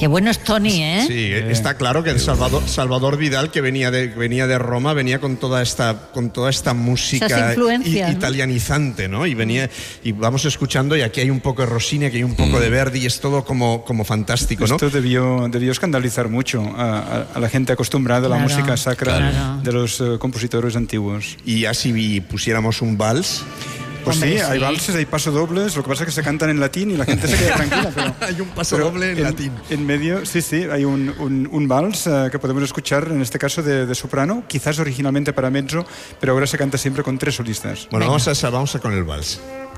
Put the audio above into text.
Qué bueno es Tony, ¿eh? Sí, está claro que Salvador Vidal, que venía de Roma, venía con toda esta música italianizante, ¿no? Y venía, y vamos escuchando, y aquí hay un poco de Rossini, aquí hay un poco de Verdi, y es todo como fantástico, ¿no? Esto debió escandalizar mucho a la gente acostumbrada a la música sacra de los compositores antiguos. Y ya si pusiéramos un vals... Pues sí, hay valses, hay pasodobles, lo que pasa es que se cantan en latín y la gente se queda tranquila. Pero, hay un pasodoble en latín. En medio, sí, hay un vals que podemos escuchar, en este caso de soprano, quizás originalmente para mezzo, pero ahora se canta siempre con 3 solistas. Bueno, vamos a con el vals.